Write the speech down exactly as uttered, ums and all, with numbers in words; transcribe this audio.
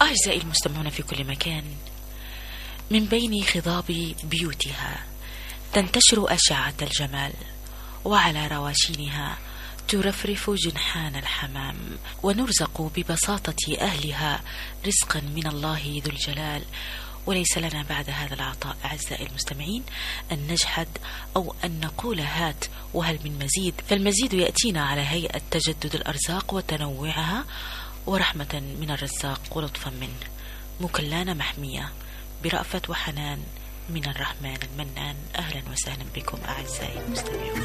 أعزائي المستمعون في كل مكان، من بين خضاب بيوتها تنتشر أشعة الجمال، وعلى رواشينها ترفرف جنحان الحمام، ونرزق ببساطة أهلها رزقا من الله ذو الجلال. وليس لنا بعد هذا العطاء أعزائي المستمعين أن نجحد أو أن نقول هات وهل من مزيد، فالمزيد يأتينا على هيئة تجدد الأرزاق وتنوعها، ورحمة من الرزاق ولطفا منه. مكلانا محمية برأفة وحنان من الرحمن المنان. أهلا وسهلا بكم أعزائي المستمعين.